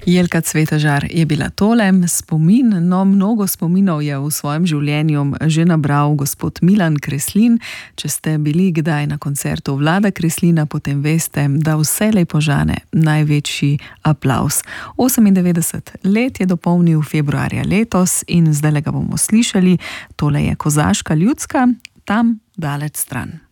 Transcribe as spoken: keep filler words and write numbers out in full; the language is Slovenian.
Jelka Cvetažar je bila tole, spomin, no mnogo spominov je v svojem življenju že nabral gospod Milan Kreslin. Če ste bili kdaj na koncertu Vlada Kreslina, potem veste, da vselej požane največji aplavz. osemindevetdeset let je dopolnil februarja letos in zdaj ga bomo slišali. Tole je Kozaška ljudska, Tam daleč stran.